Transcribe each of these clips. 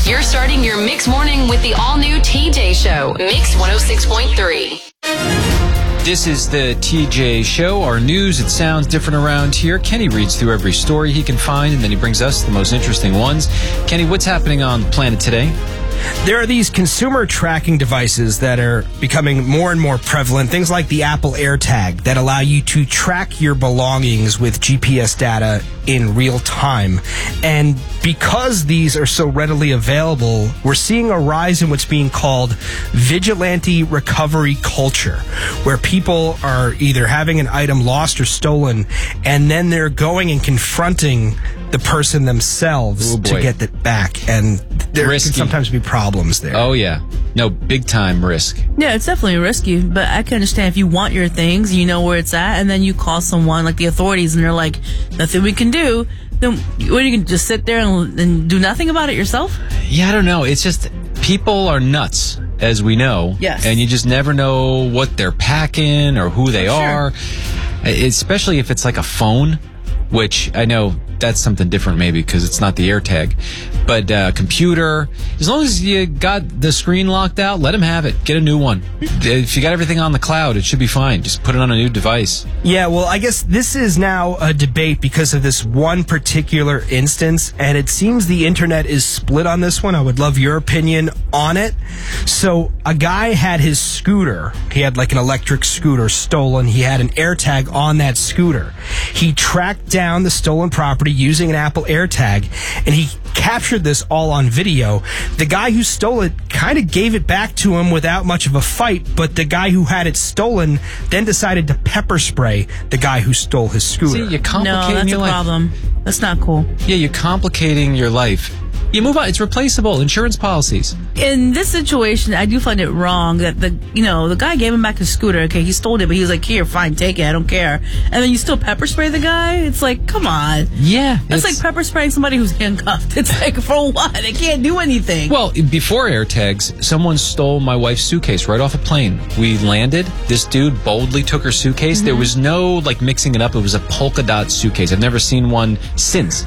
You're starting your Mix morning with the all-new TJ Show, Mix 106.3. This is the TJ Show, our news. It sounds different around here. Kenny reads through every story he can find, and then he brings us the most interesting ones. Kenny, what's happening on the planet today? There are these consumer tracking devices that are becoming more and more prevalent, things like the Apple AirTag that allow you to track your belongings with GPS data in real time. And because these are so readily available, we're seeing a rise in what's being called vigilante recovery culture, where people are either having an item lost or stolen, and then they're going and confronting the person themselves to get it back. And there can sometimes be problems there. Oh, yeah. No, big time risk. Yeah, it's definitely risky, but I can understand if you want your things, you know where it's at, and then you call someone like the authorities and they're like, nothing we can do, then what, you can just sit there and do nothing about it yourself? Yeah, I don't know. It's just people are nuts, as we know. Yes. And you just never know what they're packing or who they are, especially if it's like a phone, which I know that's something different maybe because it's not the AirTag. But computer, as long as you got the screen locked out, let them have it. Get a new one. If you got everything on the cloud, it should be fine. Just put it on a new device. Yeah, well, I guess this is now a debate because of this one particular instance, and it seems the internet is split on this one. I would love your opinion on it. So a guy had his scooter. He had like an electric scooter stolen. He had an AirTag on that scooter. He tracked down the stolen property using an Apple AirTag, and he captured this all on video. The guy who stole it kind of gave it back to him without much of a fight, but the guy who had it stolen then decided to pepper spray the guy who stole his scooter. See, you're complicating No, that's your a life. problem. That's not cool. Yeah, you're complicating your life. You move on. It's replaceable. Insurance policies. In this situation, I do find it wrong that the guy gave him back his scooter. Okay, he stole it, but he was like, "Here, fine, take it. I don't care." And then you still pepper spray the guy. It's like, come on. Yeah, That's like pepper spraying somebody who's handcuffed. It's like, for what? They can't do anything. Well, before AirTags, someone stole my wife's suitcase right off a plane. We landed. This dude boldly took her suitcase. There was no like mixing it up. It was a polka dot suitcase. I've never seen one since.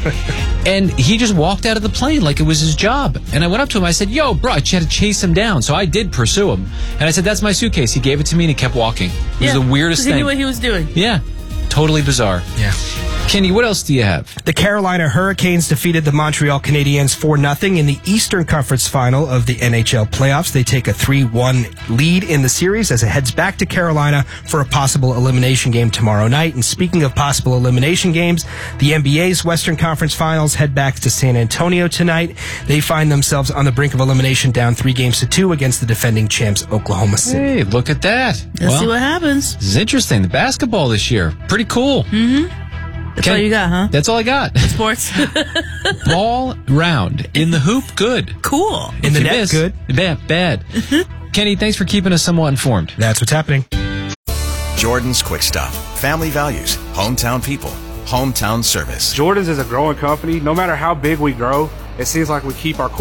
And he just walked out of the plane like it was his job. And I went up to him. I said, "Yo, bro," I had to chase him down. So I did pursue him. And I said, "That's my suitcase." He gave it to me and he kept walking. It was the weirdest thing. He knew what he was doing. Yeah. Totally bizarre. Yeah. Kenny, what else do you have? The Carolina Hurricanes defeated the Montreal Canadiens 4-0 in the Eastern Conference Final of the NHL playoffs. They take a 3-1 lead in the series as it heads back to Carolina for a possible elimination game tomorrow night. And speaking of possible elimination games, the NBA's Western Conference Finals head back to San Antonio tonight. They find themselves on the brink of elimination, down 3-2 against the defending champs Oklahoma City. Hey, look at that. Let's see what happens. This is interesting. The basketball this year. Pretty cool. Mm-hmm. That's all you got, huh? That's all I got. Sports. Ball round. In the hoop, good. Cool. In the net, good. Bad. Kenny, thanks for keeping us somewhat informed. That's what's happening. Jordan's Quick Stuff. Family values. Hometown people. Hometown service. Jordan's is a growing company. No matter how big we grow, it seems like we keep our